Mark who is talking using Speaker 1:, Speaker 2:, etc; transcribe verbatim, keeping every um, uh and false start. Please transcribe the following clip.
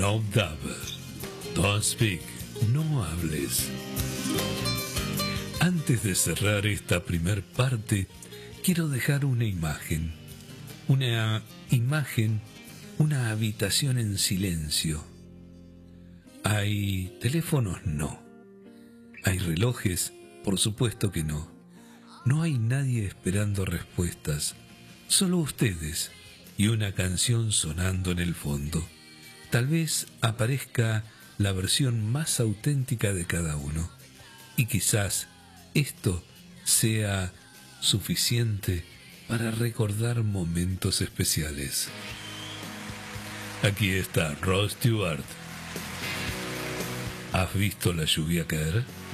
Speaker 1: No dub. Don't speak. No hables. Antes de cerrar esta primer parte, quiero dejar una imagen. Una imagen, una habitación en silencio. ¿Hay teléfonos? No. ¿Hay relojes? Por supuesto que no. No hay nadie esperando respuestas. Solo ustedes y una canción sonando en el fondo. Tal vez aparezca la versión más auténtica de cada uno. Y quizás esto sea suficiente para recordar momentos especiales. Aquí está Rod Stewart. ¿Has visto la lluvia caer?